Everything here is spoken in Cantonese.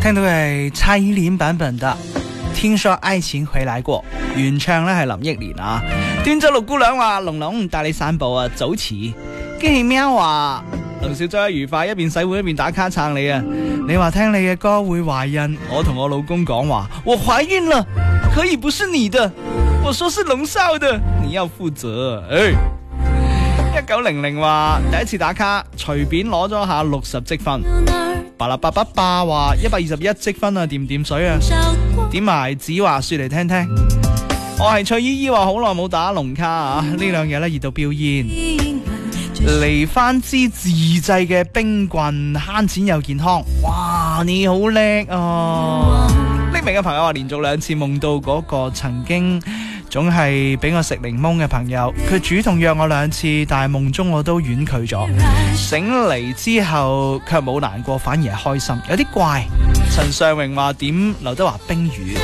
聽到係蔡依林版本的《聽說愛情回來過》，原唱咧係林憶蓮啊。端州六姑娘話：龍龍帶你散步啊，早遲。機器喵話：龍小周愉快，一邊洗碗一邊打卡撐你啊。你話聽你嘅歌會懷孕，我同我老公講話，我懷孕了，可以不是你的，我說是龍少的，你要負責。1900話第一次打卡，隨便攞咗下60積分。巴拉巴巴巴話121積分啊，掂水啊，點埋子話說嚟聽聽。我係翠姨姨話好耐冇打龍卡啊，呢兩日咧熱到飆煙。嚟翻支自製嘅冰棍，慳錢又健康。哇，你好叻啊！匿名嘅朋友話連續2次夢到嗰個曾經總係俾我食檸檬嘅朋友，佢主動約我2次，但係夢中我都婉拒咗。醒嚟之後卻冇難過，反而係開心，有啲怪。陳尚榮話點劉德華冰雨。